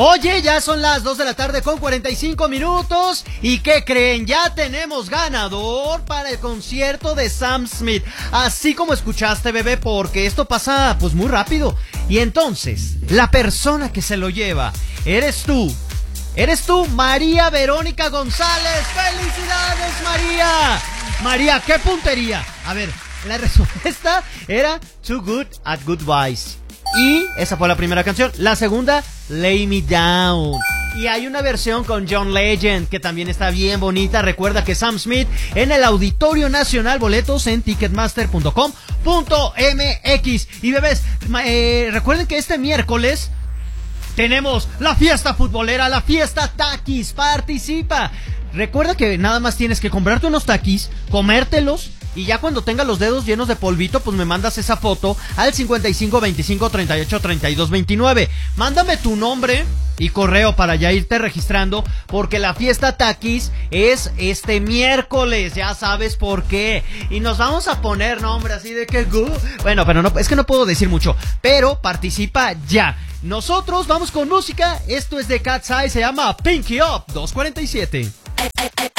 Oye, ya son las 2 de la tarde con 45 minutos. ¿Y qué creen? Ya tenemos ganador para el concierto de Sam Smith. Así como escuchaste, bebé, porque esto pasa pues muy rápido. Y entonces, la persona que se lo lleva eres tú. Eres tú, María Verónica González. ¡Felicidades, María! María, ¿qué puntería? A ver, la respuesta era Too Good at Goodbyes. Y esa fue la primera canción. La segunda, Lay Me Down. Y hay una versión con John Legend que también está bien bonita. Recuerda que Sam Smith en el Auditorio Nacional, boletos en ticketmaster.com.mx. Y bebés, recuerden que este miércoles tenemos la fiesta futbolera, la fiesta Takis. Participa. Recuerda que nada más tienes que comprarte unos Takis, comértelos, y ya cuando tengas los dedos llenos de polvito, pues me mandas esa foto al 55 25 38 32 29. Mándame tu nombre y correo para ya irte registrando, porque la fiesta Takis es este miércoles, ya sabes por qué. Y nos vamos a poner nombre así de que... Bueno, pero no, es que no puedo decir mucho, pero participa ya. Nosotros vamos con música. Esto es de Cat's Eye, se llama Pinky Up 247.